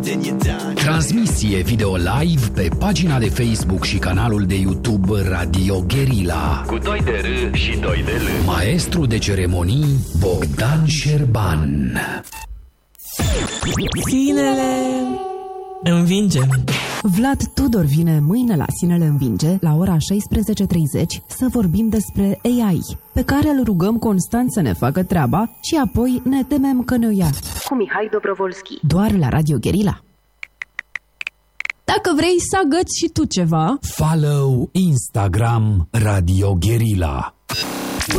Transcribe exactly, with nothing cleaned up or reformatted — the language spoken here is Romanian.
Transmisie video live pe pagina de Facebook și canalul de YouTube Radio Guerilla. Cu doi de R și doi de L. Maestru de ceremonii Bogdan Șerban. Sinele învinge. Vlad Tudor vine mâine la Sinele învinge, la ora șaisprezece treizeci, să vorbim despre A I, pe care îl rugăm constant să ne facă treaba și apoi ne temem că ne-o ia. Cu Mihai Dobrovolski. Doar la Radio Guerilla. Dacă vrei să agăți și tu ceva, Follow Instagram Radio Guerilla.